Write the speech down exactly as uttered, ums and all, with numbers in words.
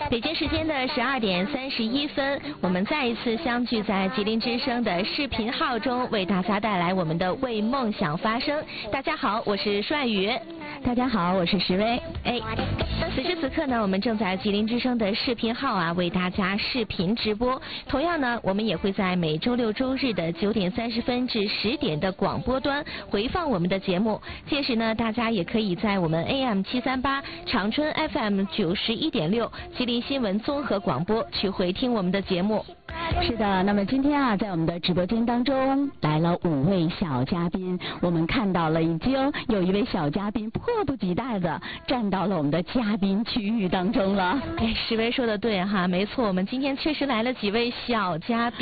北京时间的十二点三十一分，我们再一次相聚在吉林之声的视频号中，为大家带来我们的为梦想发声。大家好，我是舒爱宇。 大家好，我是石薇。 哎，此时此刻呢，我们正在吉林之声的视频号啊，为大家视频直播。同样呢，我们也会在每周六周日的九点三十分至十点的广播端回放我们的节目。届时呢，大家也可以在我们 A M 七三八、长春 F M 九十一点六、吉林新闻综合广播去回听我们的节目。 是的，那么今天啊，在我们的直播间当中来了五位小嘉宾，我们看到了已经有一位小嘉宾迫不及待的站到了我们的嘉宾区域当中了。 哎，石薇说的对哈，没错，我们今天确实来了几位小嘉宾。